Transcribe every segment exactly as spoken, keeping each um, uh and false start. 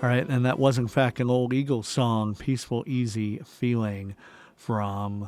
All right, and that was in fact an old Eagles song, Peaceful, Easy Feeling, from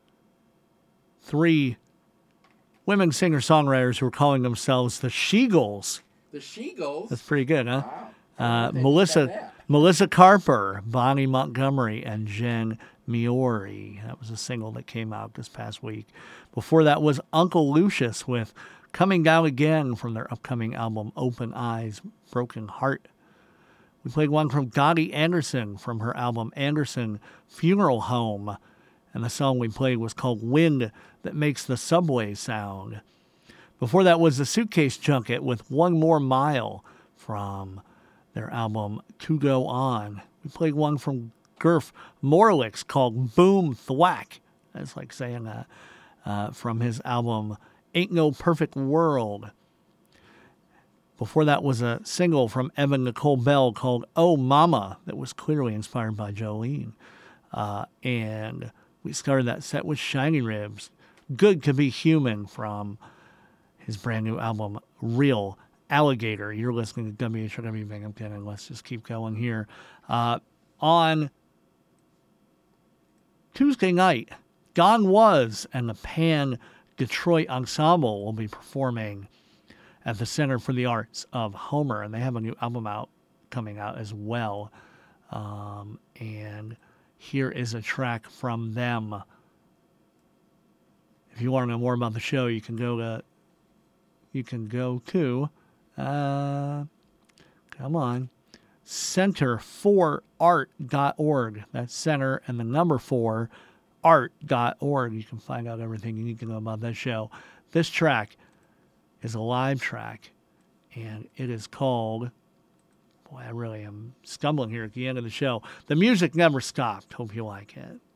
three women singer-songwriters who were calling themselves the She-Gulls. The She-Gulls? That's pretty good, huh? Wow. Uh, Melissa Melissa Carper, Bonnie Montgomery, and Jen Miori. That was a single that came out this past week. Before that was Uncle Lucius with Coming Down Again from their upcoming album Open Eyes, Broken Heart. We played one from Dottie Anderson from her album Anderson Funeral Home. And the song we played was called Wind That Makes the Subway Sound. Before that was the Suitcase Junket with One More Mile from their album To Go On. We played one from Gurf Morlix called Boom Thwack. That's like saying that uh, from his album Ain't No Perfect World. Before that was a single from Evan Nicole Bell called Oh Mama that was clearly inspired by Jolene. Uh, and we started that set with Shiny Ribs, Good to Be Human from his brand new album Real Alligator. You're listening to W H R W Binghamton, and let's just keep going here. Uh, on Tuesday night, Gone Was and the Pan Detroit Ensemble will be performing at the Center for the Arts of Homer, and they have a new album out coming out as well. Um, and here is a track from them. If you want to know more about the show, you can go to you can go to uh, come on center for art dot org. That's center and the number four art dot org. You can find out everything you need to know about that show. This track is a live track, and it is called, boy, I really am stumbling here at the end of the show, The Music Never Stopped. Hope you like it.